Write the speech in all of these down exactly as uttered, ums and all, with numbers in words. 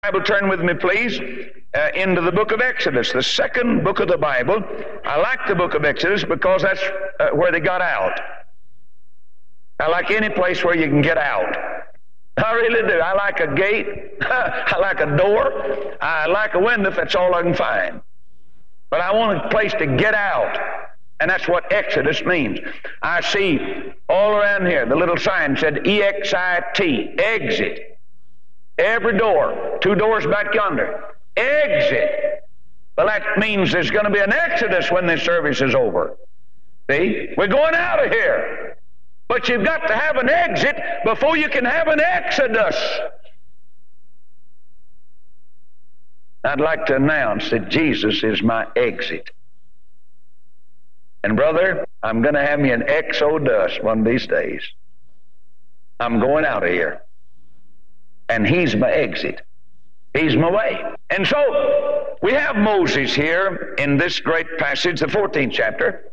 Bible, turn with me, please, uh, into the book of Exodus, the second book of the Bible. I like the book of Exodus because that's uh, where they got out. I like any place where you can get out. I really do. I like a gate. I like a door. I like a window if that's all I can find. But I want a place to get out. And that's what Exodus means. I see all around here, the little sign said E X I T, exit. Every door, two doors back yonder, exit. Well, that means there's going to be an exodus when this service is over. See? We're going out of here. But you've got to have an exit before you can have an exodus. I'd like to announce that Jesus is my exit. And brother, I'm going to have me an exodus one of these days. I'm going out of here. And he's my exit. He's my way. And so, we have Moses here in this great passage, the fourteenth chapter.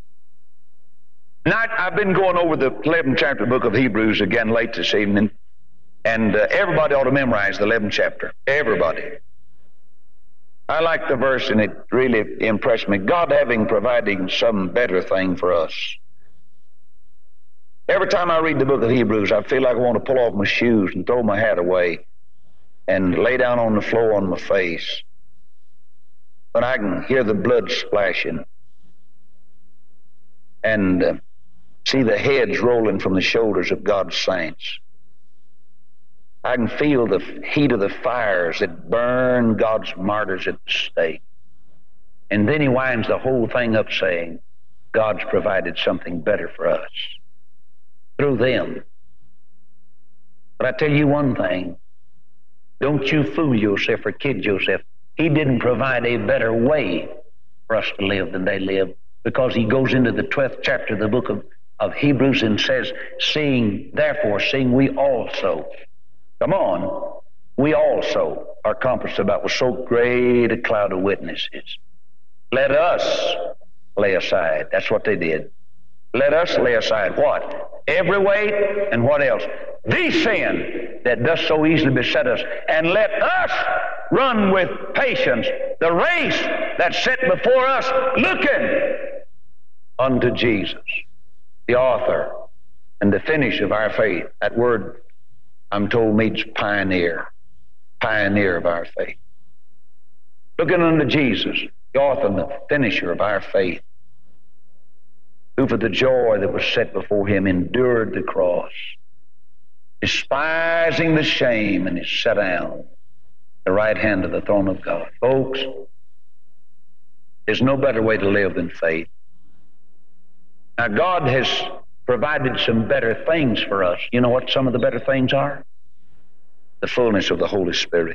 Now, I've been going over the eleventh chapter of the book of Hebrews again late this evening. And uh, everybody ought to memorize the eleventh chapter. Everybody. I like the verse, and it really impressed me. God having provided some better thing for us. Every time I read the book of Hebrews, I feel like I want to pull off my shoes and throw my hat away and lay down on the floor on my face. But I can hear the blood splashing and uh, see the heads rolling from the shoulders of God's saints. I can feel the heat of the fires that burn God's martyrs at the stake. And then he winds the whole thing up saying, God's provided something better for us through them. But I tell you one thing, don't you fool yourself or kid yourself. He didn't provide a better way for us to live than they live, because he goes into the twelfth chapter of the book of, of Hebrews and says, seeing, therefore, seeing we also, come on, we also are compassed about with so great a cloud of witnesses. Let us lay aside. That's what they did. Let us lay aside what? Every weight, and what else? The sin that does so easily beset us. And let us run with patience the race that's set before us, looking unto Jesus, the author and the finish of our faith. That word, I'm told, means pioneer. Pioneer of our faith. Looking unto Jesus, the author and the finisher of our faith, who for the joy that was set before him endured the cross, despising the shame, and is set down at the right hand of the throne of God. Folks, there's no better way to live than faith. Now, God has provided some better things for us. You know what some of the better things are? The fullness of the Holy Spirit.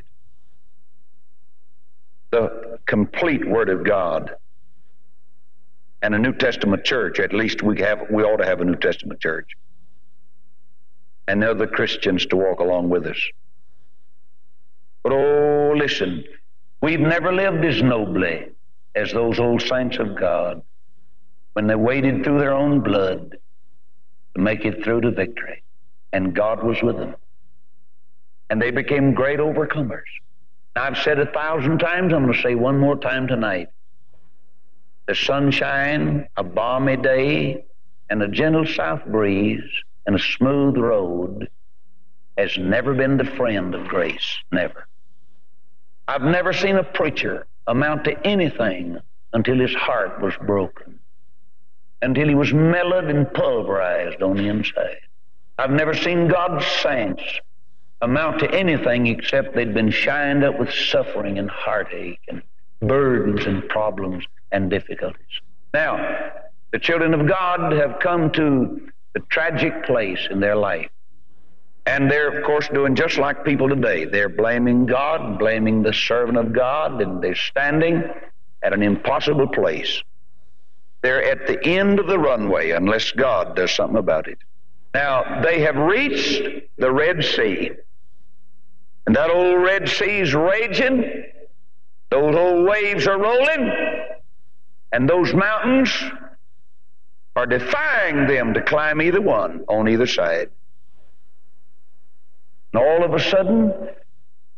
The complete Word of God. And a New Testament church. At least we have, we ought to have a New Testament church. And other Christians to walk along with us. But oh, listen, we've never lived as nobly as those old saints of God when they waded through their own blood to make it through to victory. And God was with them. And they became great overcomers. Now, I've said a thousand times, I'm going to say one more time tonight. The sunshine, a balmy day, and a gentle south breeze, and a smooth road has never been the friend of grace. Never. I've never seen a preacher amount to anything until his heart was broken, until he was mellowed and pulverized on the inside. I've never seen God's saints amount to anything except they'd been shined up with suffering and heartache and burdens and problems and difficulties. Now, the children of God have come to a tragic place in their life. And they're, of course, doing just like people today. They're blaming God, blaming the servant of God, and they're standing at an impossible place. They're at the end of the runway unless God does something about it. Now, they have reached the Red Sea. And that old Red Sea's raging. Those old waves are rolling. And those mountains are defying them to climb either one on either side. And all of a sudden,